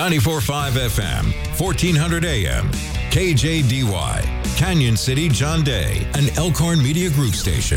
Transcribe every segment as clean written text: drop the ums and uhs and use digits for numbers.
94.5 FM, 1400 AM, KJDY, Canyon City, John Day, an Elkhorn Media Group station.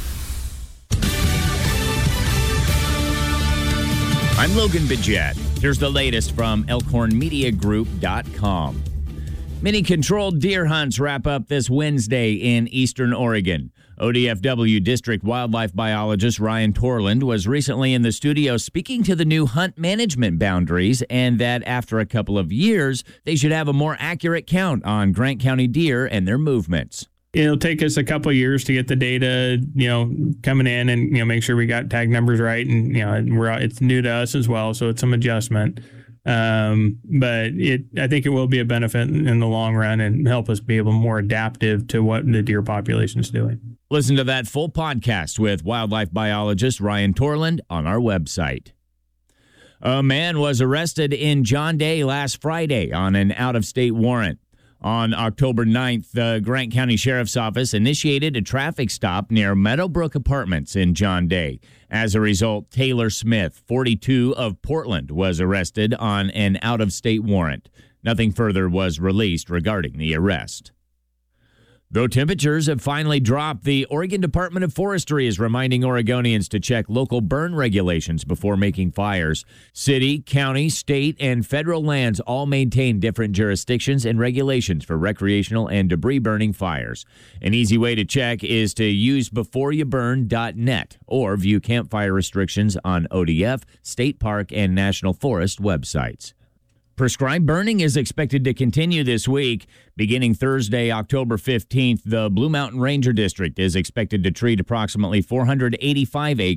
I'm Logan Bidget. Here's the latest from ElkhornMediaGroup.com. Many controlled deer hunts wrap up this Wednesday in eastern Oregon. ODFW District Wildlife Biologist Ryan Torland was recently in the studio speaking to the new hunt management boundaries and that after a couple of years, they should have a more accurate count on Grant County deer and their movements. It'll take us a couple of years to get the data, coming in and, make sure we got tag numbers right. And, it's new to us as well. So it's some adjustment. But I think it will be a benefit in the long run and help us be able more adaptive to what the deer population is doing. Listen to that full podcast with wildlife biologist Ryan Torland on our website. A man was arrested in John Day last Friday on an out-of-state warrant. On October 9th, the Grant County Sheriff's Office initiated a traffic stop near Meadowbrook Apartments in John Day. As a result, Taylor Smith, 42, of Portland, was arrested on an out-of-state warrant. Nothing further was released regarding the arrest. Though temperatures have finally dropped, the Oregon Department of Forestry is reminding Oregonians to check local burn regulations before making fires. City, county, state, and federal lands all maintain different jurisdictions and regulations for recreational and debris burning fires. An easy way to check is to use beforeyouburn.net or view campfire restrictions on ODF, state park, and national forest websites. Prescribed burning is expected to continue this week. Beginning Thursday, October 15th, the Blue Mountain Ranger District is expected to treat approximately 485 acres